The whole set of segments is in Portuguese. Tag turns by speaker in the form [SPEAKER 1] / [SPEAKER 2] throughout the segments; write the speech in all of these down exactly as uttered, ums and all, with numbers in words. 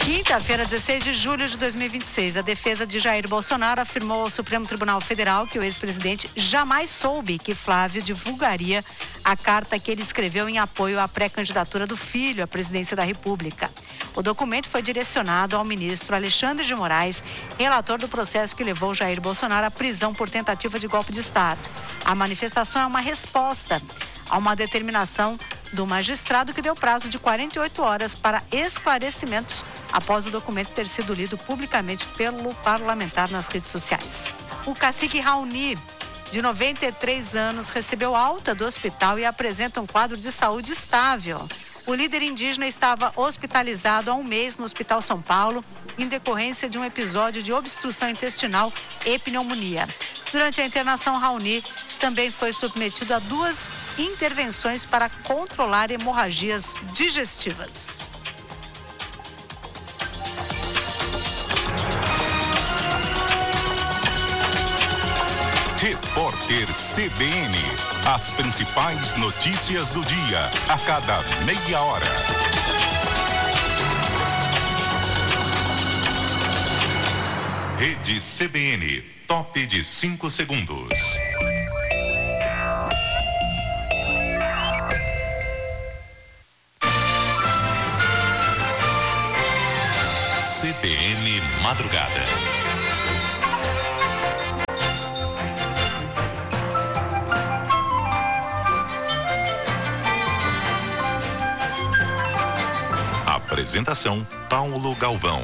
[SPEAKER 1] Quinta-feira, dezesseis de julho de dois mil e vinte e seis, a defesa de Jair Bolsonaro afirmou ao Supremo Tribunal Federal que o ex-presidente jamais soube que Flávio divulgaria a carta que ele escreveu em apoio à pré-candidatura do filho à presidência da República. O documento foi direcionado ao ministro Alexandre de Moraes, relator do processo que levou Jair Bolsonaro à prisão por tentativa de golpe de Estado. A manifestação é uma resposta a uma determinação do magistrado que deu prazo de quarenta e oito horas para esclarecimentos após o documento ter sido lido publicamente pelo parlamentar nas redes sociais. O cacique Raoni, de noventa e três anos, recebeu alta do hospital e apresenta um quadro de saúde estável. O líder indígena estava hospitalizado há um mês no Hospital São Paulo em decorrência de um episódio de obstrução intestinal e pneumonia. Durante a internação, Raoni também foi submetido a duas intervenções para controlar hemorragias digestivas.
[SPEAKER 2] Repórter C B N. As principais notícias do dia, a cada meia hora. Rede C B N, top de cinco segundos. C B N Madrugada. Apresentação: Paulo Galvão.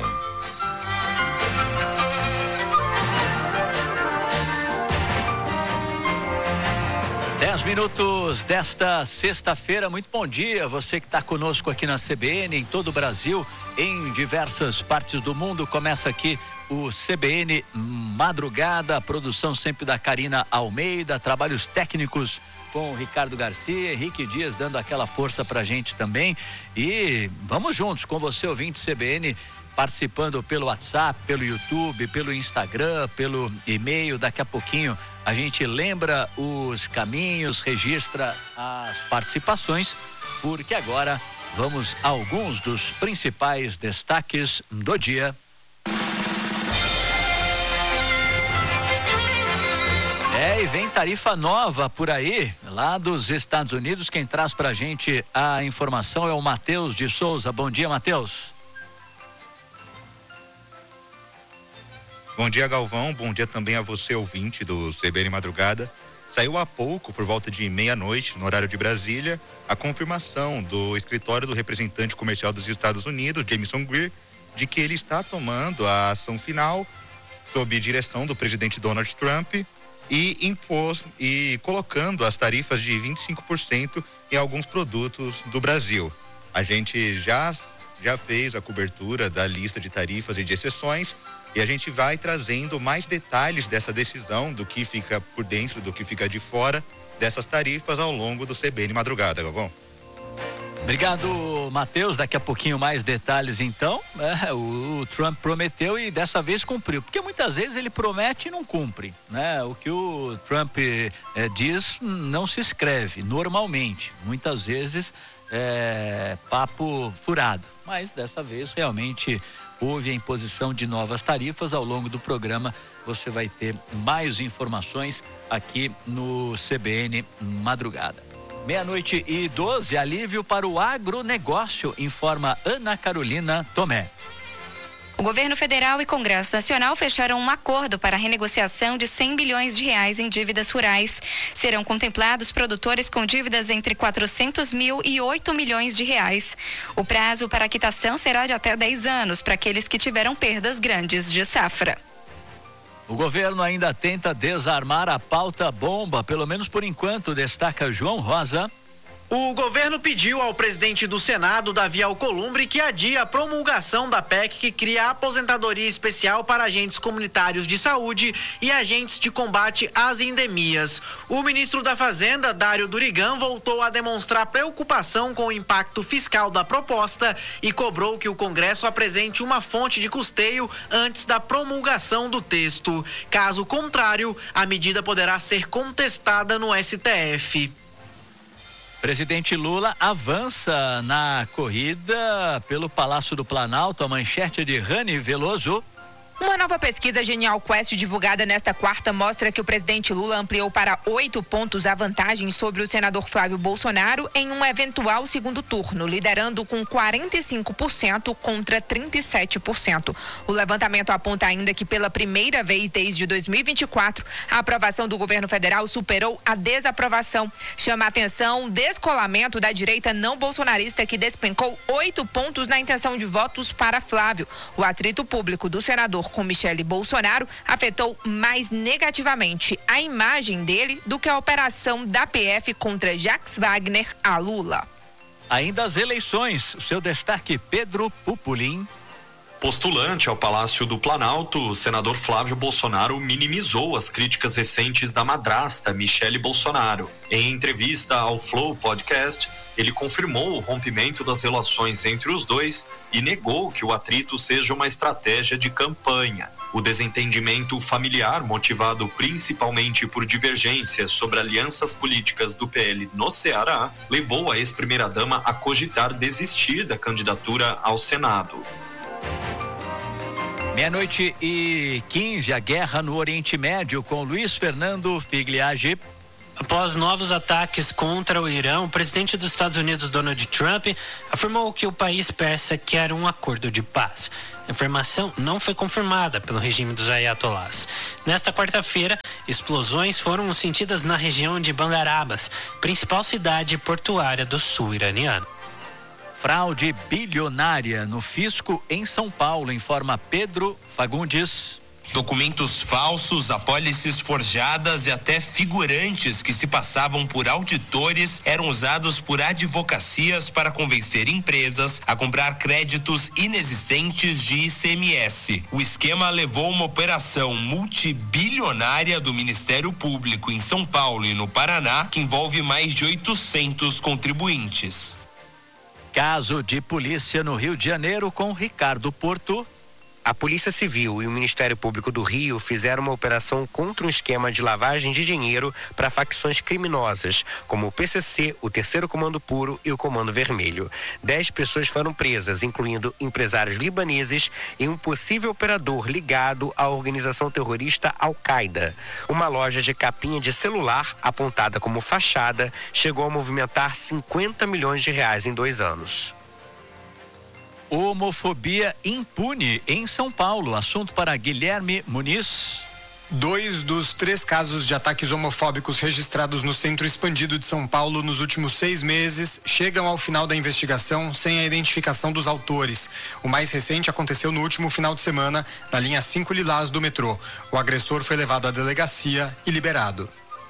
[SPEAKER 3] Dez minutos desta sexta-feira. Muito bom dia, você que está conosco aqui na C B N, em todo o Brasil, em diversas partes do mundo. Começa aqui o C B N Madrugada, a produção sempre da Karina Almeida, trabalhos técnicos com o Ricardo Garcia, Henrique Dias dando aquela força pra gente também. E vamos juntos com você, ouvinte C B N, participando pelo WhatsApp, pelo YouTube, pelo Instagram, pelo e-mail. Daqui a pouquinho a gente lembra os caminhos, registra as participações, porque agora vamos a alguns dos principais destaques do dia. É, e vem tarifa nova por aí, lá dos Estados Unidos. Quem traz pra gente a informação é o Matheus de Souza. Bom dia, Matheus.
[SPEAKER 4] Bom dia, Galvão. Bom dia também a você, ouvinte do C B N Madrugada. Saiu há pouco, por volta de meia-noite, no horário de Brasília, a confirmação do escritório do representante comercial dos Estados Unidos, Jameson Greer, de que ele está tomando a ação final sob direção do presidente Donald Trump e impôs e colocando as tarifas de vinte e cinco por cento em alguns produtos do Brasil. A gente já, já fez a cobertura da lista de tarifas e de exceções e a gente vai trazendo mais detalhes dessa decisão, do que fica por dentro, do que fica de fora dessas tarifas ao longo do C B N Madrugada, Galvão.
[SPEAKER 3] Obrigado, Matheus. Daqui a pouquinho mais detalhes, então. É, o, o Trump prometeu e dessa vez cumpriu. Porque muitas vezes ele promete e não cumpre, né? O que o Trump é, diz não se escreve normalmente. Muitas vezes é papo furado. Mas dessa vez realmente houve a imposição de novas tarifas. Ao longo do programa você vai ter mais informações aqui no C B N Madrugada. Meia-noite e doze, alívio para o agronegócio, informa Ana Carolina Tomé.
[SPEAKER 5] O governo federal e Congresso Nacional fecharam um acordo para a renegociação de cem bilhões de reais em dívidas rurais. Serão contemplados produtores com dívidas entre quatrocentos mil e oito milhões de reais. O prazo para a quitação será de até dez anos para aqueles que tiveram perdas grandes de safra.
[SPEAKER 3] O governo ainda tenta desarmar a pauta bomba, pelo menos por enquanto, destaca João Rosa.
[SPEAKER 6] O governo pediu ao presidente do Senado, Davi Alcolumbre, que adie a promulgação da P E C que cria a aposentadoria especial para agentes comunitários de saúde e agentes de combate às endemias. O ministro da Fazenda, Dário Durigan, voltou a demonstrar preocupação com o impacto fiscal da proposta e cobrou que o Congresso apresente uma fonte de custeio antes da promulgação do texto. Caso contrário, a medida poderá ser contestada no S T F.
[SPEAKER 3] Presidente Lula avança na corrida pelo Palácio do Planalto. A manchete de Rani Veloso.
[SPEAKER 7] Uma nova pesquisa Genial Quest divulgada nesta quarta mostra que o presidente Lula ampliou para oito pontos a vantagem sobre o senador Flávio Bolsonaro em um eventual segundo turno, liderando com quarenta e cinco por cento contra trinta e sete por cento. O levantamento aponta ainda que pela primeira vez desde dois mil e vinte e quatro, a aprovação do governo federal superou a desaprovação. Chama a atenção o descolamento da direita não bolsonarista, que despencou oito pontos na intenção de votos para Flávio. O atrito público do senador com Michele Bolsonaro afetou mais negativamente a imagem dele do que a operação da P F contra Jacques Wagner a Lula.
[SPEAKER 3] Ainda as eleições, o seu destaque, Pedro Pupolin.
[SPEAKER 8] Postulante ao Palácio do Planalto, o senador Flávio Bolsonaro minimizou as críticas recentes da madrasta Michele Bolsonaro. Em entrevista ao Flow Podcast, ele confirmou o rompimento das relações entre os dois e negou que o atrito seja uma estratégia de campanha. O desentendimento familiar, motivado principalmente por divergências sobre alianças políticas do P L no Ceará, levou a ex-primeira-dama a cogitar desistir da candidatura ao Senado.
[SPEAKER 3] Meia-noite e quinze, a guerra no Oriente Médio com Luiz Fernando Figliagi.
[SPEAKER 9] Após novos ataques contra o Irã, o presidente dos Estados Unidos, Donald Trump, afirmou que o país persa quer um acordo de paz. A informação não foi confirmada pelo regime dos ayatolás. Nesta quarta-feira, explosões foram sentidas na região de Bandar Abbas, principal cidade portuária do sul iraniano.
[SPEAKER 3] Fraude bilionária no fisco em São Paulo, informa Pedro Fagundes.
[SPEAKER 10] Documentos falsos, apólices forjadas e até figurantes que se passavam por auditores eram usados por advocacias para convencer empresas a comprar créditos inexistentes de I C M S. O esquema levou uma operação multibilionária do Ministério Público em São Paulo e no Paraná, que envolve mais de oitocentos contribuintes.
[SPEAKER 3] Caso de polícia no Rio de Janeiro com Ricardo Porto.
[SPEAKER 11] A Polícia Civil e o Ministério Público do Rio fizeram uma operação contra um esquema de lavagem de dinheiro para facções criminosas, como o P C C, o Terceiro Comando Puro e o Comando Vermelho. Dez pessoas foram presas, incluindo empresários libaneses e um possível operador ligado à organização terrorista Al-Qaeda. Uma loja de capinha de celular, apontada como fachada, chegou a movimentar cinquenta milhões de reais em dois anos.
[SPEAKER 3] Homofobia impune em São Paulo. Assunto para Guilherme Muniz.
[SPEAKER 12] Dois dos três casos de ataques homofóbicos registrados no Centro Expandido de São Paulo nos últimos seis meses chegam ao final da investigação sem a identificação dos autores. O mais recente aconteceu no último final de semana, na linha cinco Lilás do metrô. O agressor foi levado à delegacia e liberado.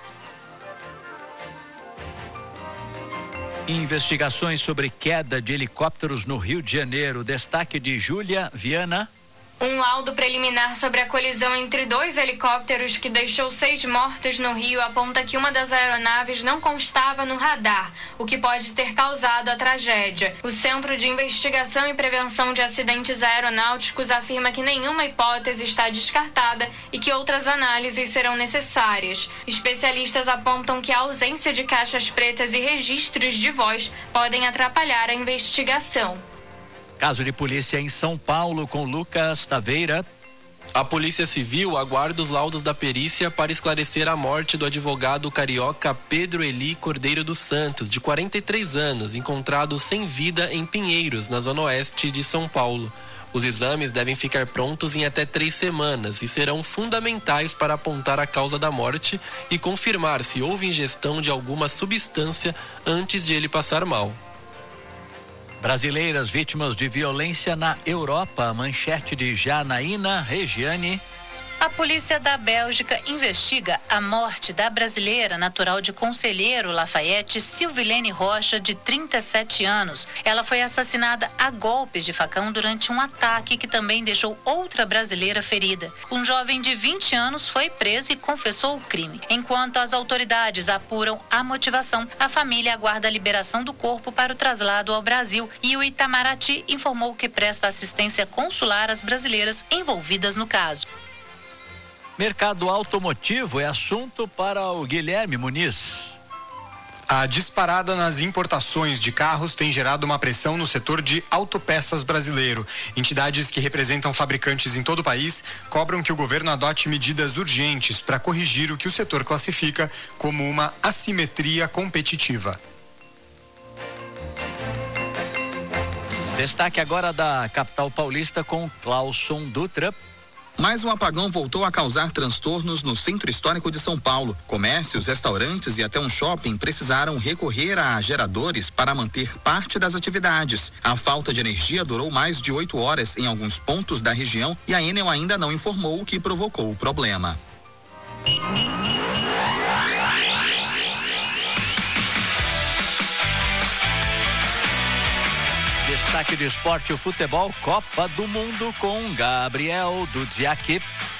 [SPEAKER 3] Investigações sobre queda de helicópteros no Rio de Janeiro. Destaque de Júlia Viana.
[SPEAKER 5] Um laudo preliminar sobre a colisão entre dois helicópteros que deixou seis mortos no Rio aponta que uma das aeronaves não constava no radar, o que pode ter causado a tragédia. O Centro de Investigação e Prevenção de Acidentes Aeronáuticos afirma que nenhuma hipótese está descartada e que outras análises serão necessárias. Especialistas apontam que a ausência de caixas pretas e registros de voz podem atrapalhar a investigação.
[SPEAKER 3] Caso de polícia em São Paulo com Lucas Taveira.
[SPEAKER 13] A Polícia Civil aguarda os laudos da perícia para esclarecer a morte do advogado carioca Pedro Eli Cordeiro dos Santos, de quarenta e três anos, encontrado sem vida em Pinheiros, na zona oeste de São Paulo. Os exames devem ficar prontos em até três semanas e serão fundamentais para apontar a causa da morte e confirmar se houve ingestão de alguma substância antes de ele passar mal.
[SPEAKER 3] Brasileiras vítimas de violência na Europa. Manchete de Janaína Regiane.
[SPEAKER 14] A polícia da Bélgica investiga a morte da brasileira natural de Conselheiro Lafayette, Silvilene Rocha, de trinta e sete anos. Ela foi assassinada a golpes de facão durante um ataque que também deixou outra brasileira ferida. Um jovem de vinte anos foi preso e confessou o crime. Enquanto as autoridades apuram a motivação, a família aguarda a liberação do corpo para o traslado ao Brasil e o Itamaraty informou que presta assistência consular às brasileiras envolvidas no caso.
[SPEAKER 3] Mercado automotivo é assunto para o Guilherme Muniz.
[SPEAKER 12] A disparada nas importações de carros tem gerado uma pressão no setor de autopeças brasileiro. Entidades que representam fabricantes em todo o país cobram que o governo adote medidas urgentes para corrigir o que o setor classifica como uma assimetria competitiva.
[SPEAKER 3] Destaque agora da capital paulista com Clauson Dutra.
[SPEAKER 15] Mais um apagão voltou a causar transtornos no centro histórico de São Paulo. Comércios, restaurantes e até um shopping precisaram recorrer a geradores para manter parte das atividades. A falta de energia durou mais de oito horas em alguns pontos da região e a Enel ainda não informou o que provocou o problema.
[SPEAKER 3] Destaque de esporte, o futebol, Copa do Mundo com Gabriel Dudziak.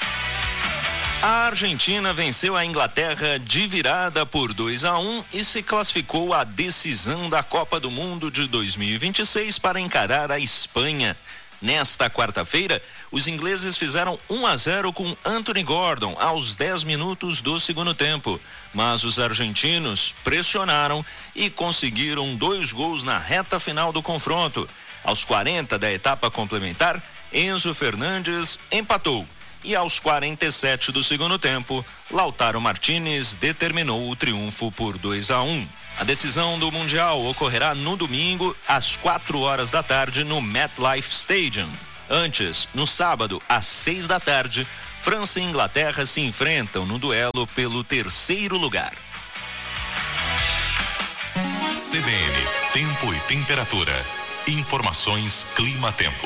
[SPEAKER 16] A Argentina venceu a Inglaterra de virada por dois a um e se classificou à decisão da Copa do Mundo de dois mil e vinte e seis para encarar a Espanha. Nesta quarta-feira, os ingleses fizeram um a zero com Anthony Gordon aos dez minutos do segundo tempo, mas os argentinos pressionaram e conseguiram dois gols na reta final do confronto. Aos quarenta da etapa complementar, Enzo Fernandes empatou e aos quarenta e sete do segundo tempo, Lautaro Martinez determinou o triunfo por dois a um. A decisão do Mundial ocorrerá no domingo, às quatro horas da tarde, no MetLife Stadium. Antes, no sábado, às seis da tarde, França e Inglaterra se enfrentam no duelo pelo terceiro lugar.
[SPEAKER 2] C B N, tempo e temperatura. Informações Clima-Tempo.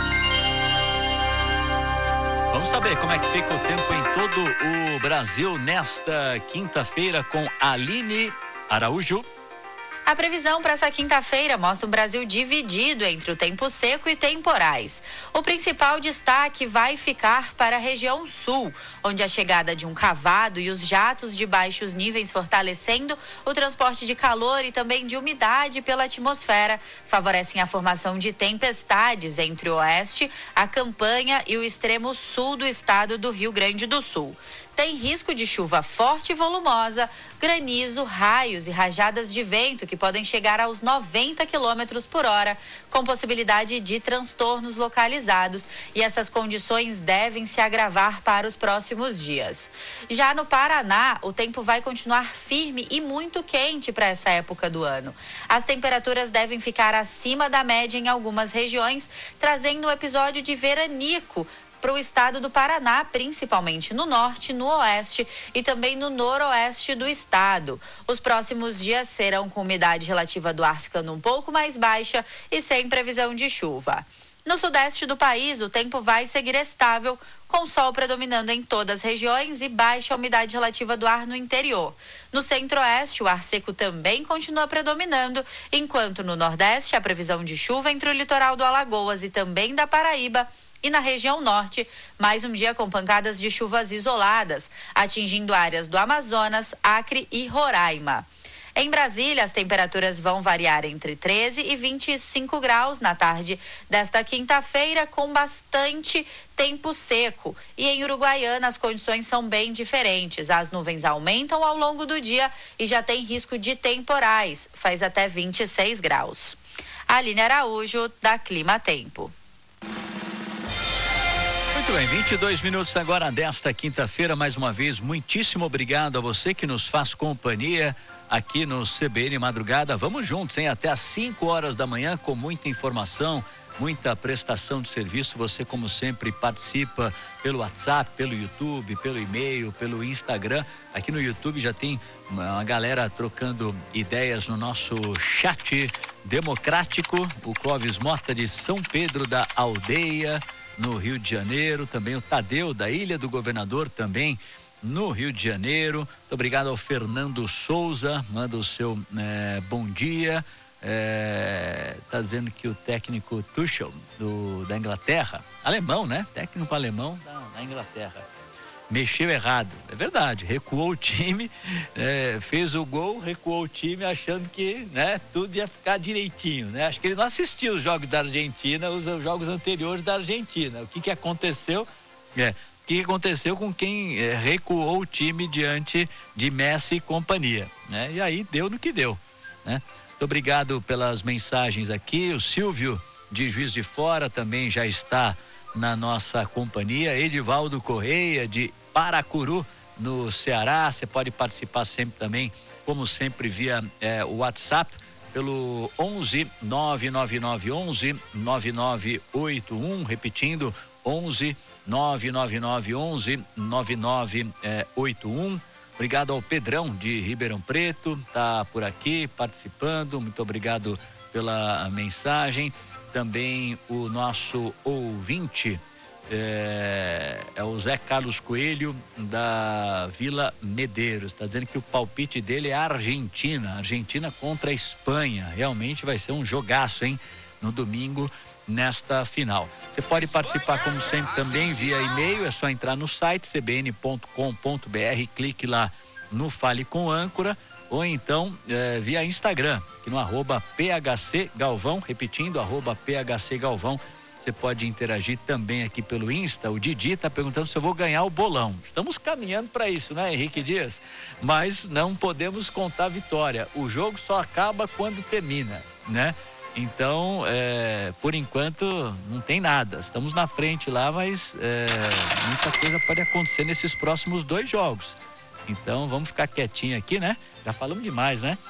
[SPEAKER 3] Vamos saber como é que fica o tempo em todo o Brasil nesta quinta-feira com Aline Araújo.
[SPEAKER 17] A previsão para essa quinta-feira mostra um Brasil dividido entre o tempo seco e temporais. O principal destaque vai ficar para a região sul, onde a chegada de um cavado e os jatos de baixos níveis fortalecendo o transporte de calor e também de umidade pela atmosfera favorecem a formação de tempestades entre o oeste, a campanha e o extremo sul do estado do Rio Grande do Sul. Tem risco de chuva forte e volumosa, granizo, raios e rajadas de vento que podem chegar aos noventa quilômetros por hora, com possibilidade de transtornos localizados, e essas condições devem se agravar para os próximos dias. Já no Paraná, o tempo vai continuar firme e muito quente para essa época do ano. As temperaturas devem ficar acima da média em algumas regiões, trazendo um episódio de veranico para o estado do Paraná, principalmente no norte, no oeste e também no noroeste do estado. Os próximos dias serão com umidade relativa do ar ficando um pouco mais baixa e sem previsão de chuva. No sudeste do país, o tempo vai seguir estável, com sol predominando em todas as regiões e baixa umidade relativa do ar no interior. No centro-oeste, o ar seco também continua predominando, enquanto no nordeste, a previsão de chuva entre o litoral do Alagoas e também da Paraíba. E na região norte, mais um dia com pancadas de chuvas isoladas, atingindo áreas do Amazonas, Acre e Roraima. Em Brasília, as temperaturas vão variar entre treze e vinte e cinco graus na tarde desta quinta-feira, com bastante tempo seco. E em Uruguaiana, as condições são bem diferentes. As nuvens aumentam ao longo do dia e já tem risco de temporais, faz até vinte e seis graus. Aline Araújo, da Clima Tempo.
[SPEAKER 3] Muito bem, vinte e dois minutos agora desta quinta-feira. Mais uma vez, muitíssimo obrigado a você que nos faz companhia aqui no C B N Madrugada. Vamos juntos, hein? Até às cinco horas da manhã com muita informação, muita prestação de serviço. Você, como sempre, participa pelo WhatsApp, pelo YouTube, pelo e-mail, pelo Instagram. Aqui no YouTube já tem uma galera trocando ideias no nosso chat democrático. O Clóvis Mota de São Pedro da Aldeia, no Rio de Janeiro, também o Tadeu da Ilha do Governador, também no Rio de Janeiro. Muito obrigado ao Fernando Souza, manda o seu é, bom dia. É, tá dizendo que o técnico Tuchel do, da Inglaterra, alemão, né? Técnico alemão da, da Inglaterra, mexeu errado. É verdade, recuou o time, é, fez o gol, recuou o time achando que, né, tudo ia ficar direitinho, né? Acho que ele não assistiu os jogos da Argentina, os, os jogos anteriores da Argentina. O que que aconteceu? É, que aconteceu com quem é, recuou o time diante de Messi e companhia, né? E aí deu no que deu, né? Muito obrigado pelas mensagens aqui. O Silvio de Juiz de Fora também já está na nossa companhia. Edivaldo Correia de Paracuru, no Ceará. Você pode participar sempre também, como sempre, via é, o WhatsApp pelo onze nove nove nove onze nove nove oito um, repetindo onze nove nove nove onze nove nove oito um. Obrigado ao Pedrão de Ribeirão Preto, tá por aqui participando. Muito obrigado pela mensagem. Também o nosso ouvinte é, é o Zé Carlos Coelho da Vila Medeiros. Está dizendo que o palpite dele é a Argentina, Argentina contra a Espanha. Realmente vai ser um jogaço, hein? No domingo, nesta final. Você pode participar, como sempre, também via e-mail. É só entrar no site c b n ponto com ponto b r, clique lá no Fale com Âncora, ou então é, via Instagram, que no arroba P H C Galvão, repetindo, arroba P H C Galvão. Você pode interagir também aqui pelo Insta. O Didi está perguntando se eu vou ganhar o bolão. Estamos caminhando para isso, né, Henrique Dias? Mas não podemos contar a vitória. O jogo só acaba quando termina, né? Então, é, por enquanto, não tem nada. Estamos na frente lá, mas é, muita coisa pode acontecer nesses próximos dois jogos. Então, vamos ficar quietinho aqui, né? Já falamos demais, né?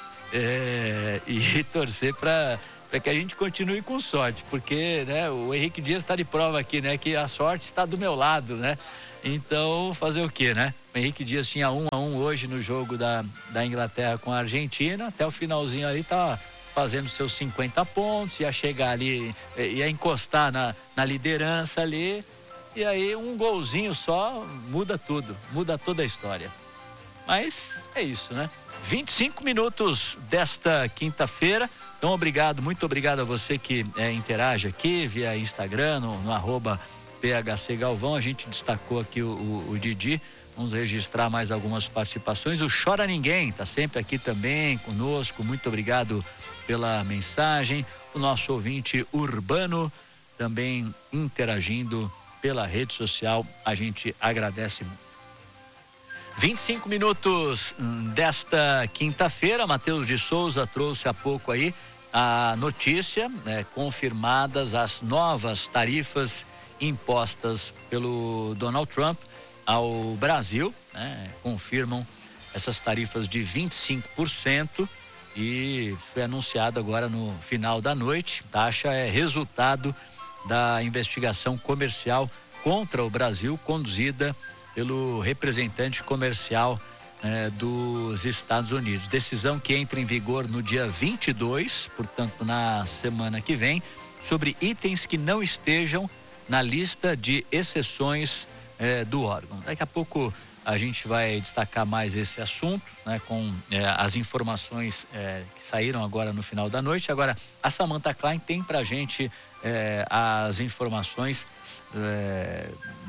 [SPEAKER 3] É, e torcer para que a gente continue com sorte, porque, né, o Henrique Dias está de prova aqui, né? Que a sorte está do meu lado, né? Então, fazer o quê, né? O Henrique Dias tinha um a um hoje no jogo da, da Inglaterra com a Argentina. Até o finalzinho ali tá fazendo seus cinquenta pontos, ia chegar ali, ia encostar na, na liderança ali, e aí um golzinho só muda tudo, muda toda a história. Mas é isso, né? vinte e cinco minutos desta quinta-feira. Então, obrigado, muito obrigado a você que é, interage aqui via Instagram, no, no arroba P H C Galvão. A gente destacou aqui o, o, o Didi. Vamos registrar mais algumas participações. O Chora Ninguém está sempre aqui também conosco. Muito obrigado pela mensagem. O nosso ouvinte Urbano também interagindo pela rede social. A gente agradece muito. vinte e cinco minutos desta quinta-feira. Matheus de Souza trouxe há pouco aí a notícia, né, confirmadas as novas tarifas impostas pelo Donald Trump ao Brasil, né? Confirmam essas tarifas de vinte e cinco por cento e foi anunciado agora no final da noite. A taxa é resultado da investigação comercial contra o Brasil, conduzida pelo representante comercial eh, dos Estados Unidos. Decisão que entra em vigor no dia vinte e dois, portanto na semana que vem, sobre itens que não estejam na lista de exceções eh, do órgão. Daqui a pouco a gente vai destacar mais esse assunto, né, com eh, as informações eh, que saíram agora no final da noite. Agora, a Samantha Klein tem pra gente eh, as informações eh,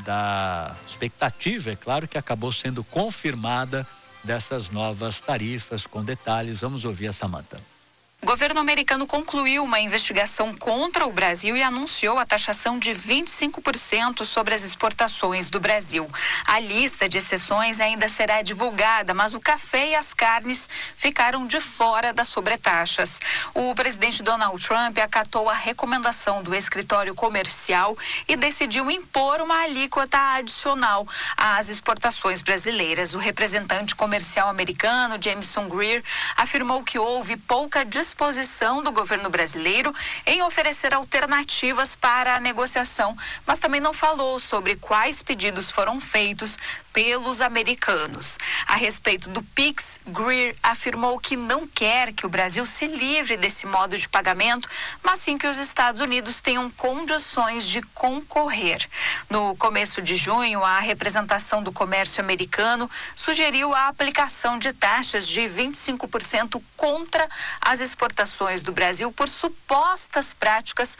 [SPEAKER 3] da expectativa, é claro, que acabou sendo confirmada dessas novas tarifas, com detalhes. Vamos ouvir a Samantha.
[SPEAKER 5] O governo americano concluiu uma investigação contra o Brasil e anunciou a taxação de vinte e cinco por cento sobre as exportações do Brasil. A lista de exceções ainda será divulgada, mas o café e as carnes ficaram de fora das sobretaxas. O presidente Donald Trump acatou a recomendação do escritório comercial e decidiu impor uma alíquota adicional às exportações brasileiras. O representante comercial americano, Jameson Greer, afirmou que houve pouca disposição disposição do governo brasileiro em oferecer alternativas para a negociação, mas também não falou sobre quais pedidos foram feitos pelos americanos. A respeito do Pix, Greer afirmou que não quer que o Brasil se livre desse modo de pagamento, mas sim que os Estados Unidos tenham condições de concorrer. No começo de junho, a representação do comércio americano sugeriu a aplicação de taxas de vinte e cinco por cento contra as exportações
[SPEAKER 18] exportações do Brasil por supostas práticas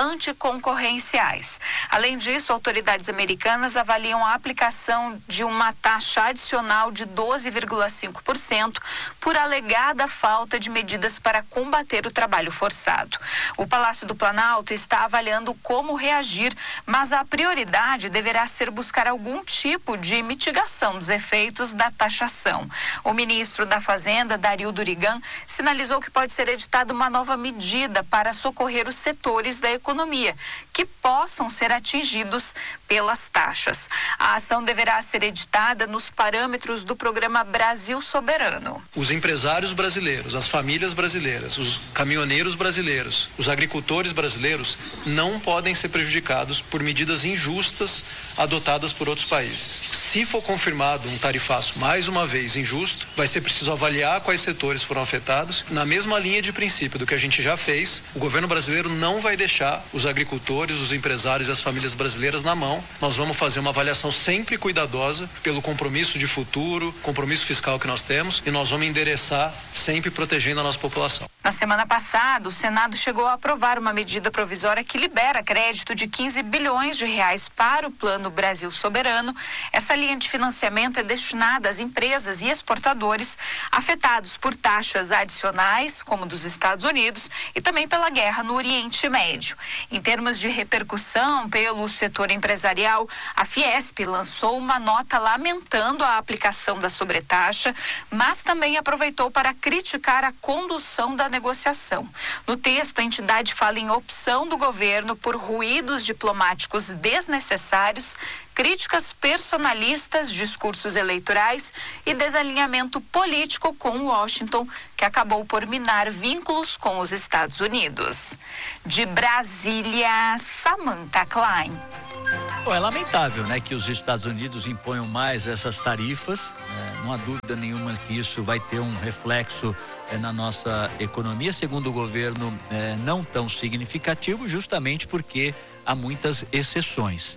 [SPEAKER 18] anticoncorrenciais. Além disso, autoridades americanas avaliam a aplicação de uma taxa adicional de doze vírgula cinco por cento por alegada falta de medidas para combater o trabalho forçado. O Palácio do Planalto está avaliando como reagir, mas a prioridade deverá ser buscar algum tipo de mitigação dos efeitos da taxação. O ministro da Fazenda, Dario Durigan, sinalizou que pode ser editada uma nova medida para socorrer os setores da economia que possam ser atingidos pelas taxas. A ação deverá ser editada nos parâmetros do programa Brasil Soberano.
[SPEAKER 19] Os empresários brasileiros, as famílias brasileiras, os caminhoneiros brasileiros, os agricultores brasileiros não podem ser prejudicados por medidas injustas adotadas por outros países. Se for confirmado um tarifaço mais uma vez injusto, vai ser preciso avaliar quais setores foram afetados. Na mesma linha de princípio do que a gente já fez, o governo brasileiro não vai deixar os agricultores, os empresários e as famílias brasileiras na mão. Nós vamos fazer uma avaliação sempre cuidadosa pelo compromisso de futuro, compromisso fiscal que nós temos, e nós vamos endereçar sempre protegendo a nossa população.
[SPEAKER 18] Na semana passada, o Senado chegou a aprovar uma medida provisória que libera crédito de quinze bilhões de reais para o Plano Brasil Soberano. Essa linha de financiamento é destinada às empresas e exportadores afetados por taxas adicionais, como dos Estados Unidos, e também pela guerra no Oriente Médio. Em termos de repercussão pelo setor empresarial, a Fiesp lançou uma nota lamentando a aplicação da sobretaxa, mas também aproveitou para criticar a condução da negociação. No texto, a entidade fala em opção do governo por ruídos diplomáticos desnecessários, críticas personalistas, discursos eleitorais e desalinhamento político com Washington, que acabou por minar vínculos com os Estados Unidos. De Brasília, Samantha Klein.
[SPEAKER 3] Bom, é lamentável, né, que os Estados Unidos imponham mais essas tarifas. É, não há dúvida nenhuma que isso vai ter um reflexo é, na nossa economia, segundo o governo, é, não tão significativo, justamente porque há muitas exceções.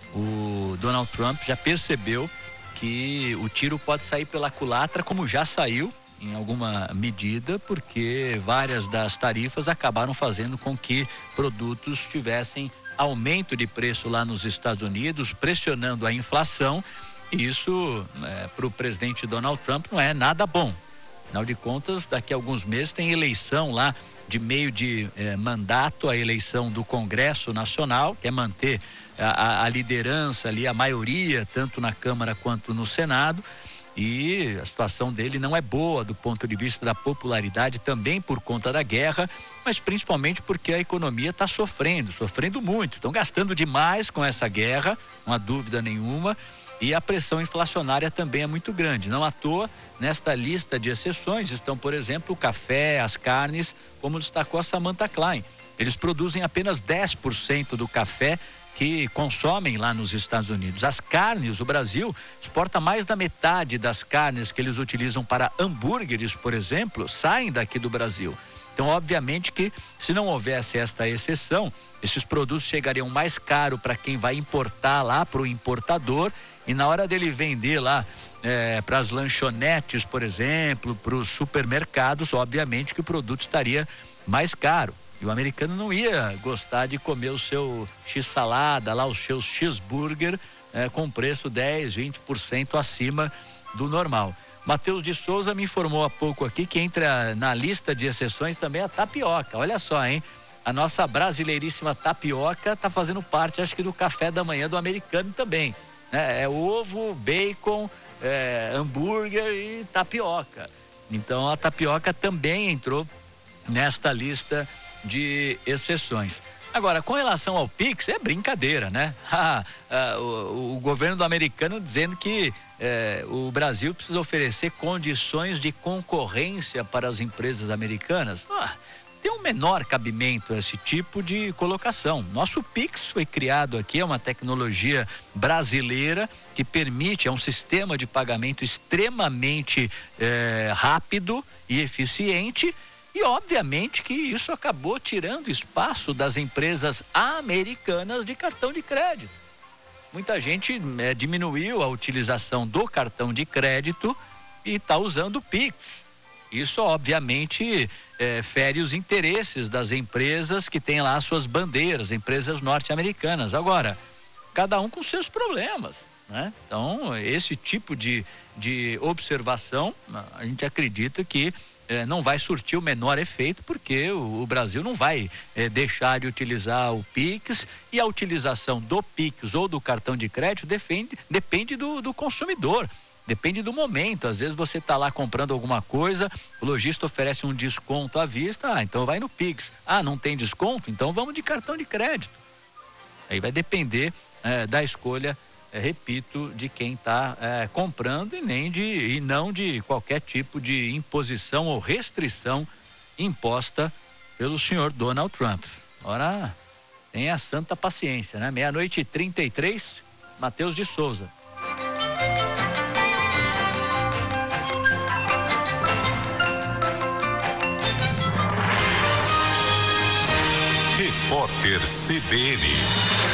[SPEAKER 3] O Donald Trump já percebeu que o tiro pode sair pela culatra, como já saiu em alguma medida, porque várias das tarifas acabaram fazendo com que produtos tivessem aumento de preço lá nos Estados Unidos, pressionando a inflação. E isso, é, para o presidente Donald Trump, não é nada bom. Afinal de contas, daqui a alguns meses tem eleição lá de meio de eh, mandato, a eleição do Congresso Nacional, que é manter a, a liderança ali, a maioria, tanto na Câmara quanto no Senado. E a situação dele não é boa do ponto de vista da popularidade, também por conta da guerra, mas principalmente porque a economia está sofrendo, sofrendo muito. Estão gastando demais com essa guerra, não há dúvida nenhuma. E a pressão inflacionária também é muito grande. Não à toa, nesta lista de exceções estão, por exemplo, o café, as carnes, como destacou a Samantha Klein. Eles produzem apenas dez por cento do café que consomem lá nos Estados Unidos. As carnes, o Brasil exporta mais da metade das carnes que eles utilizam para hambúrgueres, por exemplo, saem daqui do Brasil. Então, obviamente que se não houvesse esta exceção, esses produtos chegariam mais caro para quem vai importar lá, para o importador, e na hora dele vender lá é, para as lanchonetes, por exemplo, para os supermercados, obviamente que o produto estaria mais caro. E o americano não ia gostar de comer o seu x-salada, lá os seus cheeseburger, é, com preço dez, vinte por cento acima do normal. Matheus de Souza me informou há pouco aqui que entra na lista de exceções também a tapioca. Olha só, hein? A nossa brasileiríssima tapioca está fazendo parte, acho que, do café da manhã do americano também. Né? É ovo, bacon, é, hambúrguer e tapioca. Então a tapioca também entrou nesta lista de exceções. Agora, com relação ao Pix, é brincadeira, né? Ah, ah, o, o governo do americano dizendo que eh, o Brasil precisa oferecer condições de concorrência para as empresas americanas. Ah, tem um menor cabimento esse tipo de colocação. Nosso Pix foi criado aqui, é uma tecnologia brasileira que permite, é um sistema de pagamento extremamente eh, rápido e eficiente. E obviamente que isso acabou tirando espaço das empresas americanas de cartão de crédito. Muita gente é, diminuiu a utilização do cartão de crédito e está usando o Pix. Isso, obviamente, é, fere os interesses das empresas que têm lá suas bandeiras, empresas norte-americanas. Agora, cada um com seus problemas, né? Então, esse tipo de, de observação, a gente acredita que é, não vai surtir o menor efeito, porque o, o Brasil não vai é, deixar de utilizar o Pix, e a utilização do Pix ou do cartão de crédito defende, depende do, do consumidor. Depende do momento. Às vezes você está lá comprando alguma coisa, o lojista oferece um desconto à vista, ah, então vai no Pix. Ah, não tem desconto? Então vamos de cartão de crédito. Aí vai depender é, da escolha, é, repito, de quem está é, comprando e, nem de, e não de qualquer tipo de imposição ou restrição imposta pelo senhor Donald Trump. Ora, tenha santa paciência, né? Meia-noite e trinta e três, Matheus de Souza.
[SPEAKER 2] Repórter C B N.